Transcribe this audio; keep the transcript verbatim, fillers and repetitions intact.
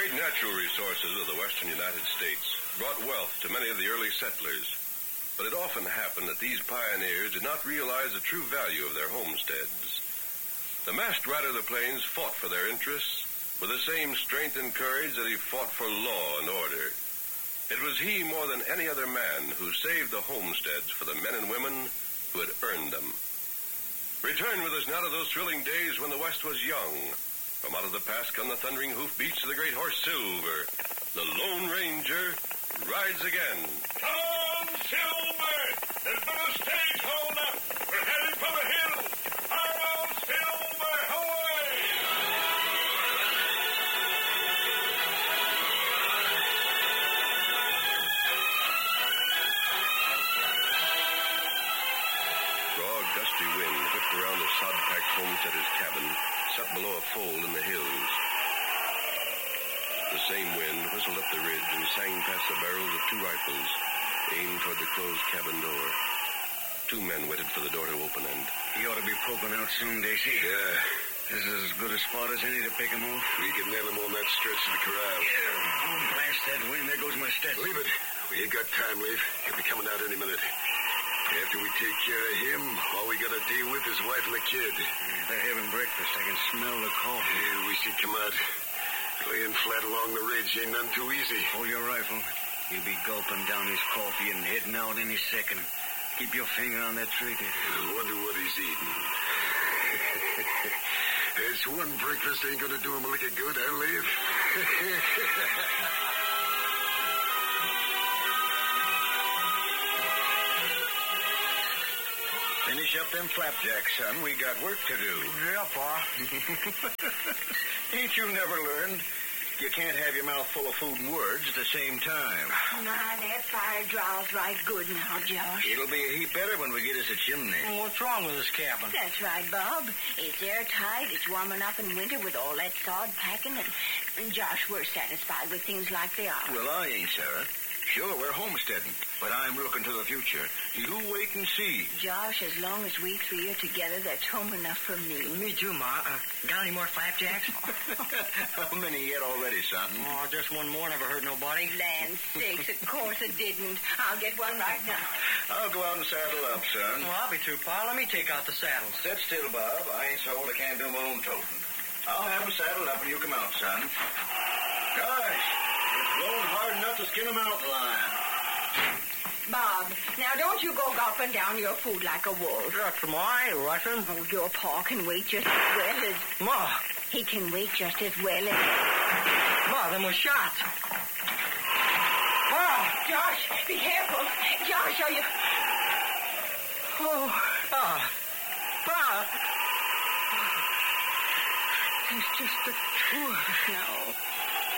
great natural resources of the western United States brought wealth to many of the early settlers. But it often happened that these pioneers did not realize the true value of their homesteads. The masked rider of the plains fought for their interests with the same strength and courage that he fought for law and order. It was he more than any other man who saved the homesteads for the men and women who had earned them. Return with us now to those thrilling days when the West was young. From out of the past come the thundering hoofbeats of the great horse Silver. The Lone Ranger rides again. Come on, Silver! There's been a stage hold up. We're heading for the hills. Hard on, Silver! Away! Raw, gusty wind whipped around the sod-packed homesteader's cabin, set below a fold in the hills. The same wind whistled up the ridge and sang past the barrels of two rifles, aimed toward the closed cabin door. Two men waited for the door to open, and... He ought to be poking out soon, Daisy. Yeah. This is as good a spot as any to pick him off. We can nail him on that stretch of the corral. Yeah, boom, blast that wind. There goes my Stetson. Leave it. We ain't got time, Leif. He'll be coming out any minute. After we take care of him, all we got to deal with is wife and the kid. Yeah, they're having breakfast. I can smell the coffee. Yeah, we should come out. Laying flat along the ridge ain't none too easy. Hold your rifle. He'll be gulping down his coffee and heading out any second. Keep your finger on that trigger. I wonder what he's eating. There's one breakfast ain't gonna do him a lick of good, huh, Leif? Finish up them flapjacks, son. We got work to do. Yeah, Pa. Ain't you never learned? You can't have your mouth full of food and words at the same time. My, that fire draws right good now, Josh. It'll be a heap better when we get us a chimney. Well, what's wrong with this cabin? That's right, Bob. It's airtight. It's warm enough in winter with all that sod packing. And, Josh, we're satisfied with things like they are. Well, I ain't, Sarah. Sure, we're homesteading, but I'm looking to the future. You wait and see. Josh, as long as we three are together, that's home enough for me. Me too, Ma. Uh, got any more flapjacks? How many yet already, son? Oh, just one more. Never hurt nobody. Land sakes, of course it didn't. I'll get one right now. I'll go out and saddle up, son. Well, I'll be through, Pa. Let me take out the saddles. Sit still, Bob. I ain't so old I can't do my own toting. I'll have them saddled up when you come out, son. Gosh, it's blowing hard enough to skin a mountain lion. Bob, now don't you go gulping down your food like a wolf. That's my Russian. Oh, your Pa can wait just as well as... Ma. He can wait just as well as... Ma, them was shots. Oh, Josh, be careful. Josh, are you... Oh, Pa. Pa. There's just the two of us now.